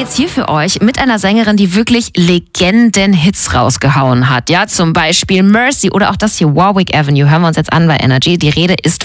jetzt hier für euch mit einer Sängerin, die wirklich Legenden-Hits rausgehauen hat. Ja, zum Beispiel Mercy oder auch das hier Warwick Avenue. Hören wir uns jetzt an bei Energy. Die Rede ist